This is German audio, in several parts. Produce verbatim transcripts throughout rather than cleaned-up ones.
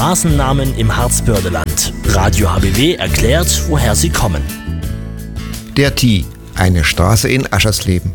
Straßennamen im Harzbördeland. Radio H B W erklärt, woher sie kommen. Der Thie, eine Straße in Aschersleben.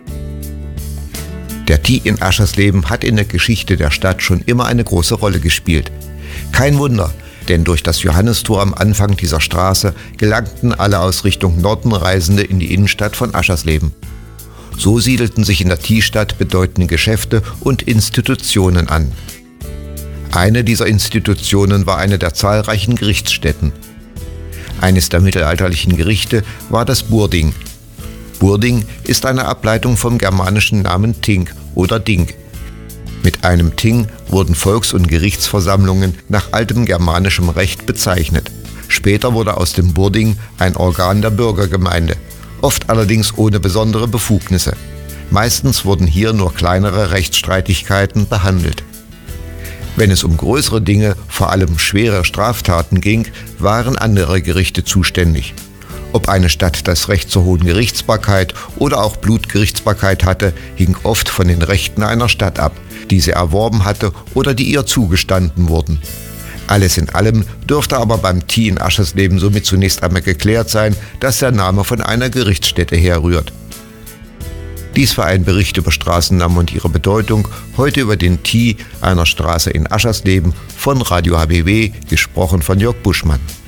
Der Thie in Aschersleben hat in der Geschichte der Stadt schon immer eine große Rolle gespielt. Kein Wunder, denn durch das Johannistor am Anfang dieser Straße gelangten alle aus Richtung Norden Reisende in die Innenstadt von Aschersleben. So siedelten sich in der Thiestadt bedeutende Geschäfte und Institutionen an. Eine dieser Institutionen war eine der zahlreichen Gerichtsstätten. Eines der mittelalterlichen Gerichte war das Burding. Burding ist eine Ableitung vom germanischen Namen Ting oder Ding. Mit einem Ting wurden Volks- und Gerichtsversammlungen nach altem germanischem Recht bezeichnet. Später wurde aus dem Burding ein Organ der Bürgergemeinde, oft allerdings ohne besondere Befugnisse. Meistens wurden hier nur kleinere Rechtsstreitigkeiten behandelt. Wenn es um größere Dinge, vor allem schwere Straftaten ging, waren andere Gerichte zuständig. Ob eine Stadt das Recht zur hohen Gerichtsbarkeit oder auch Blutgerichtsbarkeit hatte, hing oft von den Rechten einer Stadt ab, die sie erworben hatte oder die ihr zugestanden wurden. Alles in allem dürfte aber beim Thie in Aschersleben somit zunächst einmal geklärt sein, dass der Name von einer Gerichtsstätte herrührt. Dies war ein Bericht über Straßennamen und ihre Bedeutung, heute über den Thie, einer Straße in Aschersleben, von Radio H B W, gesprochen von Jörg Buschmann.